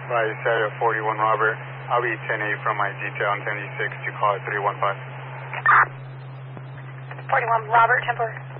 Right, Saturday 41 Robert. I'll be 10-8 from my detail on 10-6 to call at 315. 41 Robert, Templar.